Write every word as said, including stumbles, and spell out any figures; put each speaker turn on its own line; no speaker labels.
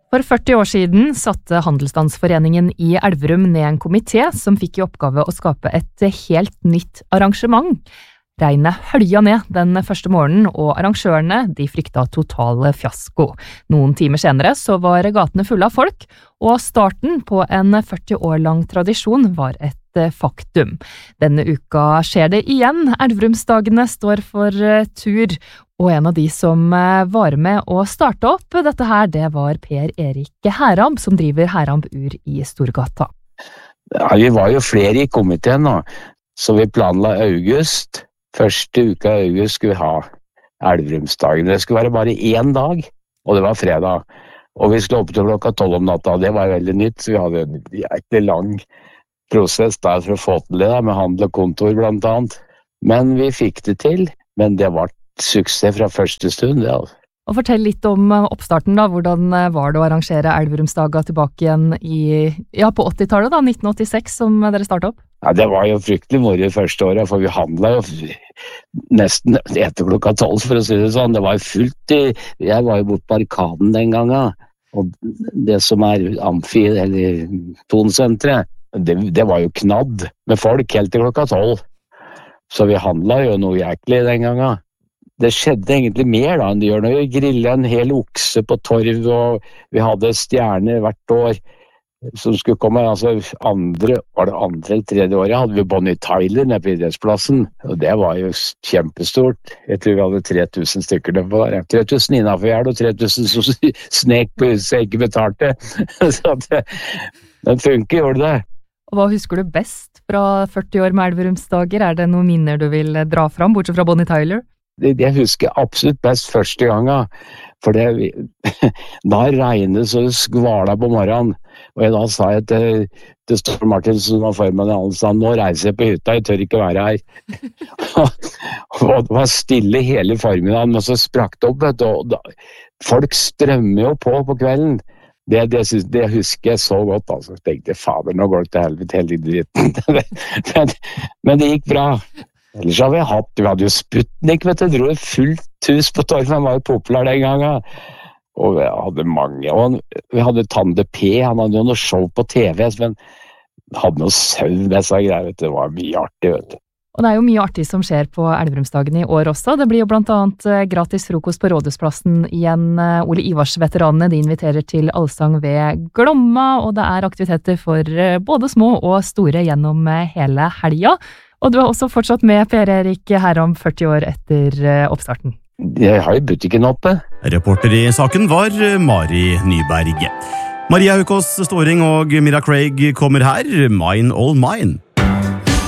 For førti år siden satte Handelsstandsforeningen i Elverum ned en komité som fikk i oppgave å skape et helt nytt arrangement. Regnet hølja ned den første morgenen, og arrangørene de frykta totale fiasko. Noen timer senere så var gatene fulle av folk, og starten på en førti år lang tradisjon var et faktum. Denne uka skjer det igjen. Elverumsdagene står for tur, og en av de som var med å starte opp dette her, det var Per Erik Herramp, som driver Herramp Ur i Storgata.
Ja, vi var jo flere i komiteen nå, så vi planla august. Første uka i august skulle vi ha Elverumsdagene. Det skulle være bare én dag, og det var fredag. Og vi skulle opp til klokka tolv om natta, det var veldig nytt, så vi hadde en jæklig lang prosess der for å få til det, da, med handel og kontor blant annet. Men vi fikk det til, men det var suksess fra første stund, det altså.
Og fortell litt om oppstarten da, hvordan var det å arrangere Elverumsdaga tilbake igjen i, ja, på åttitallet da, nitten åttiseks som dere startet opp?
Ja, det var jo fryktelig moro i første året, for vi handlet jo nesten etter klokka tolv, for å si det sånn. Det var jo fullt i, jeg var jo bort på Arkaden den gangen, og det som er Amfi, eller Tonsentret, det, det var jo knadd med folk helt til klokka tolv. Så vi handlet jo noe jæklig den gangen. Det skjedde egentlig mer da enn det gjør når vi grillet en hel okse på torv, og vi hadde stjerner hvert år som skulle komme. Altså andre, var det andre eller tredje året hadde vi Bonnie Tyler nede på idrettsplassen, og det var jo kjempestort. Jeg tror vi hadde tre tusen stykker der på der. tre tusen innenfor gjerd og tre tusen som snek på huset ikke betalte. Så det, den funker, gjorde det.
Og hva husker du best fra førti år med Elverumsdager? Er det noen minner du vil dra fram, bortsett fra Bonnie Tyler?
Jeg husker absolutt best første gangen, for det, da regnet så det skvala på morgenen, og jeg da sa jeg til, til Stor Martin som var formann i Handelsstand, nå reiser jeg på hytta, jeg tør ikke være her. Og det var stille hele formiddagen, men så sprakk det opp, vet du, og da, folk strømmer jo på på kvelden. Det, det, det husker jeg så godt, altså. Jeg tenkte, fader, nå går det til helvete hele dritten. men, men det gikk bra. Ellers har vi hatt, vi hadde jo Sputnik, vet du, dro et fullt hus på torv, han var jo populær den gangen. Og vi hadde mange, og vi hadde Tande P, han hadde jo noe show på T V, men hadde noe søvn med seg greier, vet du, det var mye artig, vet du.
Og det er jo mye artig som skjer på Elverumsdagene i år også. Det blir jo blant annet gratis frokost på Rådhusplassen igjen. Ole Ivars-veteranene de inviterer til allsang ved Glomma, og det er aktiviteter for både små og store gjennom hele helga. Og du har også fortsatt med Per Erik Herramp førti år etter oppstarten.
Jeg har jo butikken oppe.
Reporter i saken var Mari Nyberg. Maria Haukås Ståring og Mira Craig kommer her, Mine All Mine.